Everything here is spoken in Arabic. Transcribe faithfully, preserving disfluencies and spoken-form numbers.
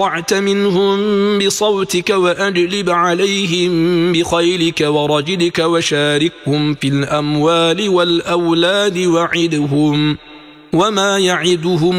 طَعْتَ مِنْهُمْ بِصَوْتِكَ وَأَجْلِبْ عَلَيْهِمْ بِخَيْلِكَ وَرَجِلِكَ وَشَارِكْهُمْ فِي الْأَمْوَالِ وَالْأَوْلَادِ وَعِدْهُمْ وَمَا يَعِدُهُمُ